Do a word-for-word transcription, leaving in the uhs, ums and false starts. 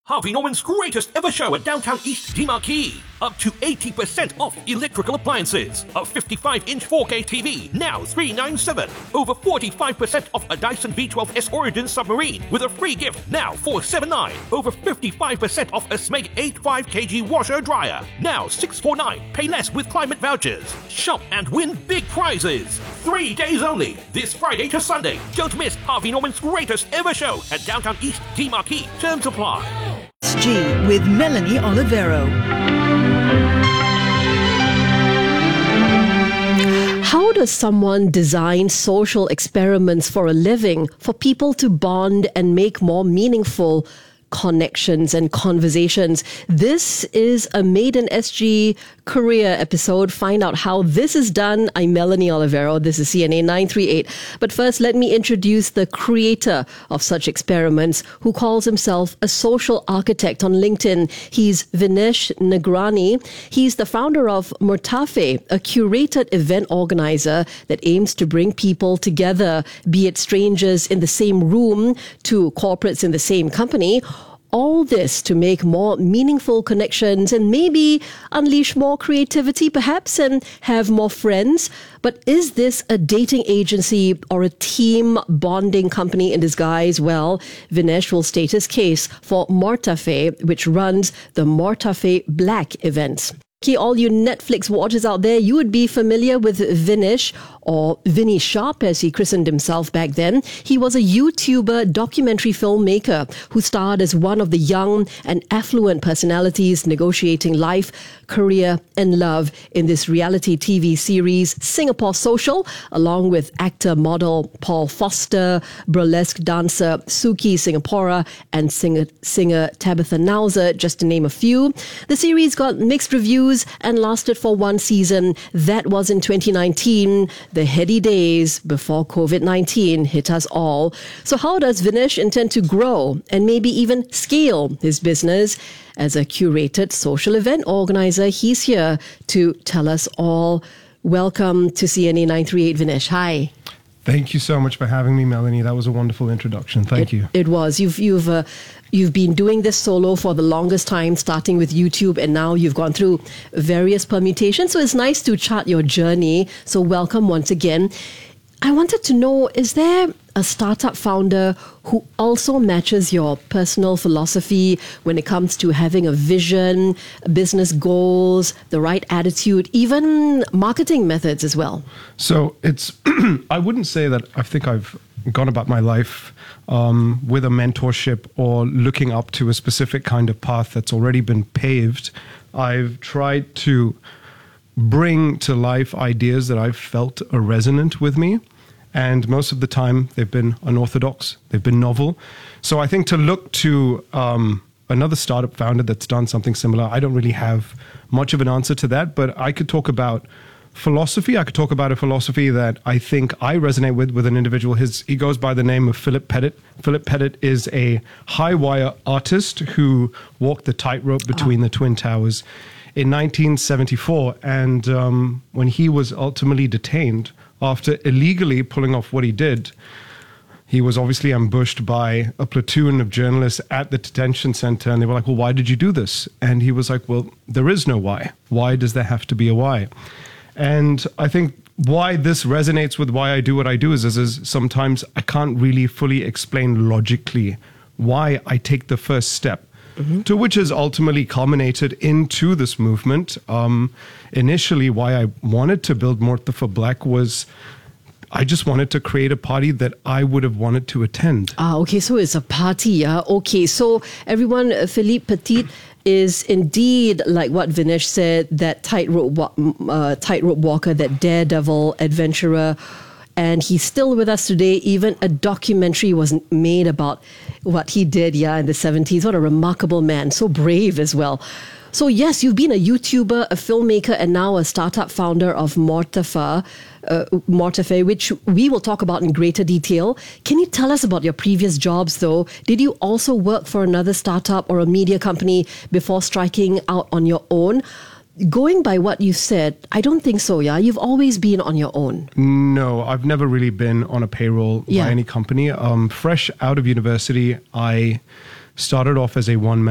Harvey Norman's greatest ever show at Downtown East DeMarquee. Up to eighty percent off electrical appliances. A fifty-five inch four K T V, now three hundred ninety-seven dollars. Over forty-five percent off a Dyson V twelve S Origin submarine with a free gift, now four hundred seventy-nine dollars. Over fifty-five percent off a Smeg eighty-five kilogram washer dryer, now six hundred forty-nine dollars. Pay less with climate vouchers. Shop and win big prizes. Three days only, this Friday to Sunday. Don't miss Harvey Norman's greatest ever show at Downtown East DeMarquee. Terms apply. G with Melanie Olivero. How does someone design social experiments for a living for people to bond and make more meaningful connections and conversations? This is a Made in S G career episode. Find out how this is done. I'm Melanie Olivero. This is C N A nine three eight. But first, let me introduce the creator of such experiments, who calls himself a social architect on LinkedIn. He's Vinesh Nagrani. He's the founder of Murtafe, a curated event organizer that aims to bring people together, be it strangers in the same room to corporates in the same company. All this to make more meaningful connections and maybe unleash more creativity perhaps and have more friends. But is this a dating agency or a team bonding company in disguise? Well, Vinesh will state his case for Murtafe, which runs the Murtafe Black events. Okay, all you Netflix watchers out there, you would be familiar with Vinesh, or Vinny Sharp as he christened himself back then. He was a YouTuber documentary filmmaker who starred as one of the young and affluent personalities negotiating life, career and love in this reality T V series Singapore Social, along with actor model Paul Foster, burlesque dancer Suki Singapora and singer, singer Tabitha Nauser, just to name a few. The series got mixed reviews and lasted for one season. That was in twenty nineteen, the heady days before COVID nineteen hit us all. So how does Vinesh intend to grow and maybe even scale his business? As a curated social event organizer, he's here to tell us all. Welcome to C N A nine three eight, Vinesh. Hi. Thank you so much for having me, Melanie. That was a wonderful introduction. Thank it, you. It was. You've you've uh, you've been doing this solo for the longest time, starting with YouTube, and now you've gone through various permutations. So it's nice to chart your journey. So welcome once again. I wanted to know, is there a startup founder who also matches your personal philosophy when it comes to having a vision, business goals, the right attitude, even marketing methods as well? So it's, I wouldn't say that I think I've gone about my life um, with a mentorship or looking up to a specific kind of path that's already been paved. I've tried to bring to life ideas that I've felt are resonant with me. And most of the time, they've been unorthodox, they've been novel. So I think to look to um, another startup founder that's done something similar, I don't really have much of an answer to that. But I could talk about philosophy. I could talk about a philosophy that I think I resonate with, with an individual. His, he goes by the name of Philip Pettit. Philip Pettit is a high-wire artist who walked the tightrope between oh. the Twin Towers in nineteen seventy-four. And um, when he was ultimately detained, after illegally pulling off what he did, he was obviously ambushed by a platoon of journalists at the detention center. And they were like, well, why did you do this? And he was like, well, there is no why. Why does there have to be a why? And I think why this resonates with why I do what I do is, is, is sometimes I can't really fully explain logically why I take the first step. Mm-hmm. To which has ultimately culminated into this movement. Um, initially, why I wanted to build Murtafe Black was I just wanted to create a party that I would have wanted to attend. Ah, okay, so it's a party. Yeah, okay. So everyone, uh, Philippe Petit is indeed, like what Vinesh said, that tightrope wa- uh, tightrope walker, that daredevil adventurer. And he's still with us today. Even a documentary was made about what he did, yeah, in the seventies. What a remarkable man. So brave as well. So yes, you've been a YouTuber, a filmmaker, and now a startup founder of Murtafe, uh, Murtafe, which we will talk about in greater detail. Can you tell us about your previous jobs, though? Did you also work for another startup or a media company before striking out on your own? Going by what you said, I don't think so, yeah? You've always been on your own. No, I've never really been on a payroll yeah. by any company. Um, fresh out of university, I started off as a one-man